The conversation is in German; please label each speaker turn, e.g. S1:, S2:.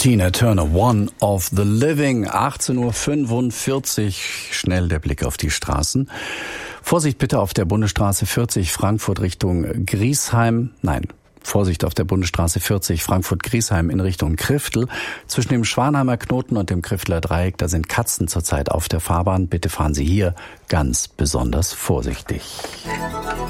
S1: Tina Turner, One of the Living, 18:45 Uhr, schnell der Blick auf die Straßen. Vorsicht bitte auf der Bundesstraße 40 Frankfurt Richtung Griesheim, Vorsicht auf der Bundesstraße 40 Frankfurt-Griesheim in Richtung Kriftel. Zwischen dem Schwanheimer Knoten und dem Krifteler Dreieck, da sind Katzen zurzeit auf der Fahrbahn. Bitte fahren Sie hier ganz besonders vorsichtig.